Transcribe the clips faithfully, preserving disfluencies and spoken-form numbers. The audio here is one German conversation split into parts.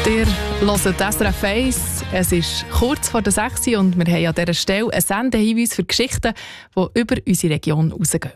Ihr hört S R F eins. Es ist kurz vor der sechs Uhr und wir haben an dieser Stelle einen Sendehinweis für Geschichten, die über unsere Region hinausgehen.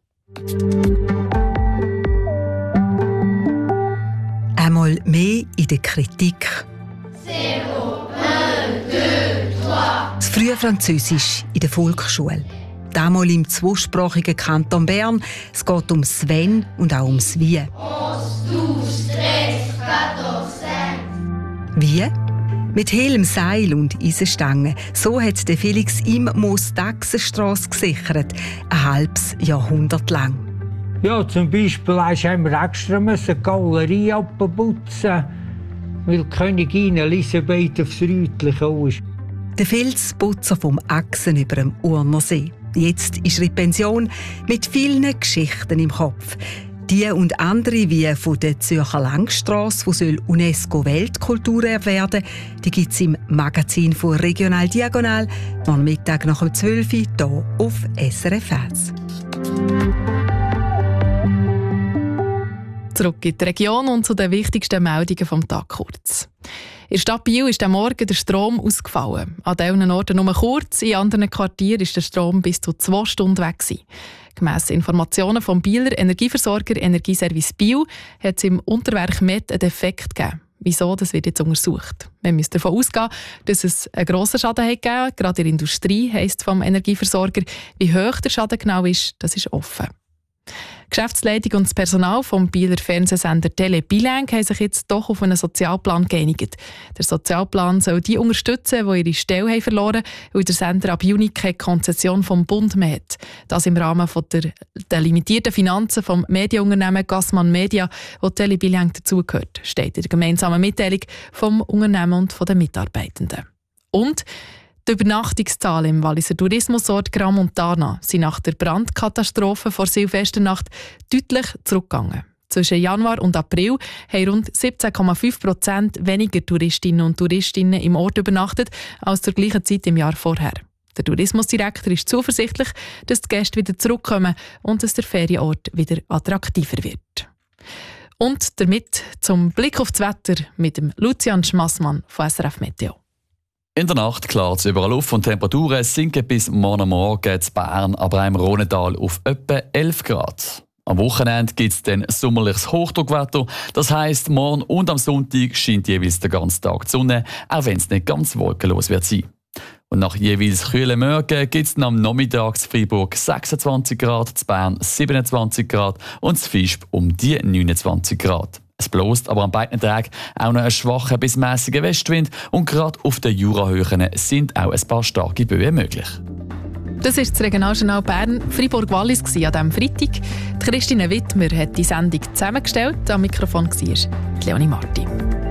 Einmal mehr in der Kritik. Zero, un, deux, trois. Das frühe Französisch in der Volksschule. Damals im zweisprachigen Kanton Bern. Es geht ums Wenn und auch ums Wie. Onze, douze, treize, quatorze. Wie? Mit Helm, Seil und Eisenstangen. So hat der Felix im Moos Taxenstrasse gesichert. Ein halbes Jahrhundert lang. Ja, zum Beispiel haben wir extra die Galerie abputzen, weil Königin Elisabeth aufs Rütli gekommen ist. Der Filzputzer vom Achsen über dem Urnersee. Jetzt ist er in Pension mit vielen Geschichten im Kopf. Die und andere wie von der Zürcher Langstrasse, die soll UNESCO-Weltkulturerbe werden, die gibt es im Magazin von Regional Diagonal am Mittag nach dem zwölf Uhr hier auf S R F eins. Zurück in die Region und zu den wichtigsten Meldungen vom Tag kurz. In der Stadt Biel ist am Morgen der Strom ausgefallen. An diesen Orten nur kurz, in anderen Quartieren ist der Strom bis zu zwei Stunden weg gewesen. Gemäss Informationen vom Bieler Energieversorger Energieservice Biel hat es im Unterwerk Met einen Defekt gegeben. Wieso? Das wird jetzt untersucht. Man muss davon ausgehen, dass es einen grossen Schaden hat gegeben, gerade in der Industrie, heisst vom Energieversorger. Wie hoch der Schaden genau ist, das ist offen. Die Geschäftsleitung und das Personal vom Bieler Fernsehsender Tele Bilang haben sich jetzt doch auf einen Sozialplan geeinigt. Der Sozialplan soll die unterstützen, die ihre Stelle haben verloren haben, weil der Sender ab Juni keine Konzession vom Bund mehr hat. Das im Rahmen von der, der limitierten Finanzen vom Medienunternehmen Gassmann Media, wo Tele Bilang dazugehört, steht in der gemeinsamen Mitteilung vom Unternehmen und von den Mitarbeitenden. Und die Übernachtungszahlen im Walliser Tourismusort Gramontana sind nach der Brandkatastrophe vor Silvesternacht deutlich zurückgegangen. Zwischen Januar und April haben rund siebzehn Komma fünf Prozent weniger Touristinnen und Touristinnen im Ort übernachtet als zur gleichen Zeit im Jahr vorher. Der Tourismusdirektor ist zuversichtlich, dass die Gäste wieder zurückkommen und dass der Ferienort wieder attraktiver wird. Und damit zum Blick auf das Wetter mit dem Lucian Schmassmann von S R F Meteo. In der Nacht klart es überall auf und Temperaturen sinken bis morgen Morgen in Bern, aber auch im Rhonedal auf etwa elf Grad. Am Wochenende gibt es dann sommerliches Hochdruckwetter. Das heisst, morgen und am Sonntag scheint jeweils den ganzen Tag die Sonne, auch wenn es nicht ganz wolkenlos wird sein. Und nach jeweils kühlen Morgen gibt es am Nachmittag in Freiburg sechsundzwanzig Grad, in Bern siebenundzwanzig Grad und in Visp um die neunundzwanzig Grad. Es bläst aber an beiden Tagen auch noch einen schwachen bis mässigen Westwind und gerade auf den Jurahöhen sind auch ein paar starke Böen möglich. Das war das Regionaljournal Bern Freiburg-Wallis an diesem Freitag. Die Christine Wittmer hat die Sendung zusammengestellt. Am Mikrofon war Leonie Marti.